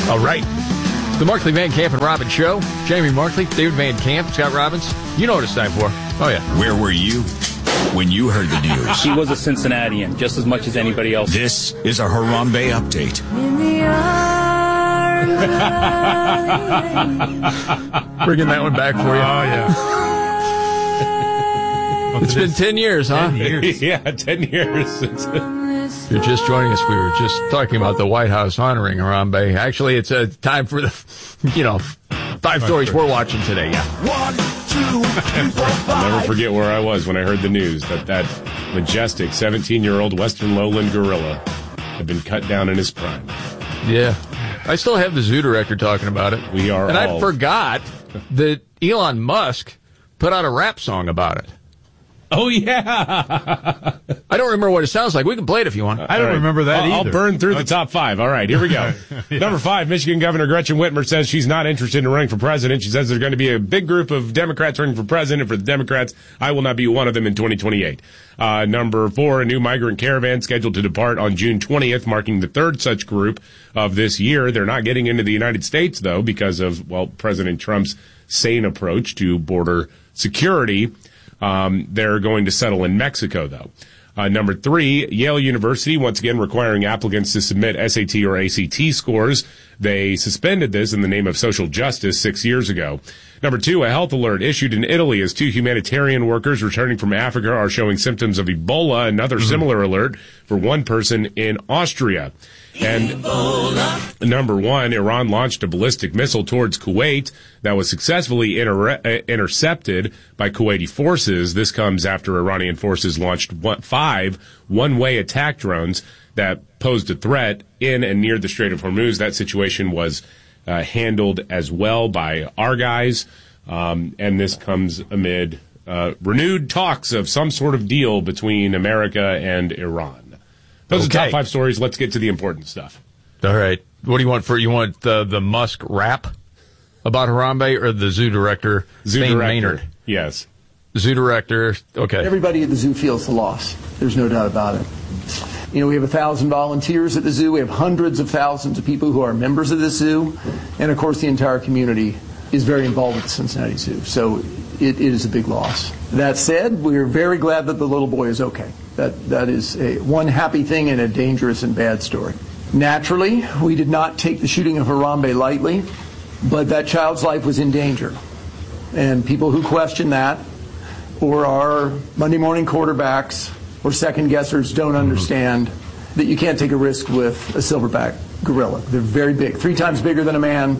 All right. The Markley, Van Camp, and Robbins Show. Jamie Markley, David Van Camp, Scott Robbins. You know what it's time for. Oh, yeah. Where were you when you heard the news? He was a Cincinnatian, just as much as anybody else. This is a Harambe update. Bringing that one back for you. Oh, yeah. It's been 10 years, huh? 10 years. Yeah, 10 years. If you're just joining us, we were just talking about the White House honoring Harambe. Actually, it's a time for the, 5 stories we're watching today. Yeah. 1, 2, 3, 4, 5. I'll never forget where I was when I heard the news that majestic 17-year-old Western lowland gorilla had been cut down in his prime. Yeah. I still have the zoo director talking about it. We are And all. I forgot that Elon Musk put out a rap song about it. Oh, yeah. I don't remember what it sounds like. We can play it if you want. I don't remember that I'll either. burn through the top 5. All right, here we go. Yeah. Number 5, Michigan Governor Gretchen Whitmer says she's not interested in running for president. She says there's going to be a big group of Democrats running for president. For the Democrats, I will not be one of them in 2028. Number 4, a new migrant caravan scheduled to depart on June 20th, marking the 3rd such group of this year. They're not getting into the United States, though, because of, President Trump's sane approach to border security. They're going to settle in Mexico, though. Number 3, Yale University, once again requiring applicants to submit SAT or ACT scores. They suspended this in the name of social justice 6 years ago. Number 2, a health alert issued in Italy as 2 humanitarian workers returning from Africa are showing symptoms of Ebola. Another similar alert for 1 person in Austria. And number 1, Iran launched a ballistic missile towards Kuwait that was successfully intercepted by Kuwaiti forces. This comes after Iranian forces launched 5 one-way attack drones that posed a threat in and near the Strait of Hormuz. That situation was handled as well by our guys, and this comes amid renewed talks of some sort of deal between America and Iran. Those are the top 5 stories. Let's get to the important stuff. All right. What do you want you want the Musk rap about Harambe or the zoo director, Thane Maynard? Yes. Zoo director, okay. Everybody at the zoo feels the loss. There's no doubt about it. We have 1,000 volunteers at the zoo. We have hundreds of thousands of people who are members of the zoo. And, of course, the entire community is very involved with the Cincinnati Zoo. So it is a big loss. That said, we're very glad that the little boy is okay. That is one happy thing in a dangerous and bad story. Naturally, we did not take the shooting of Harambe lightly, but that child's life was in danger. And people who question that or are Monday morning quarterbacks or second guessers don't understand that you can't take a risk with a silverback gorilla. They're very big, 3 times bigger than a man,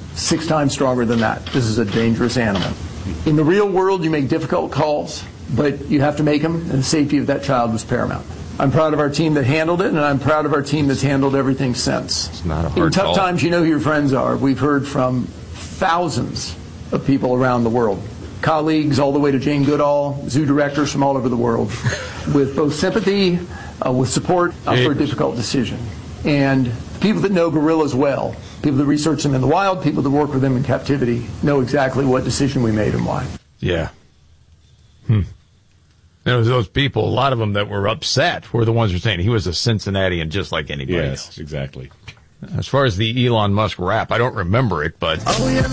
6 times stronger than that. This is a dangerous animal. In the real world, you make difficult calls, but you have to make them, and the safety of that child was paramount. I'm proud of our team that handled it, and I'm proud of our team that's handled everything since. It's not a hard In tough call. times, you know who your friends are. We've heard from thousands of people around the world, colleagues all the way to Jane Goodall, zoo directors from all over the world, with both sympathy, with support for a difficult decision. And people that know gorillas well, people that research them in the wild, people that work with them in captivity, know exactly what decision we made and why. Yeah. Those people, a lot of them that were upset were the ones who were saying he was a Cincinnatian just like anybody else. Yes, exactly. As far as the Elon Musk rap, I don't remember it, but...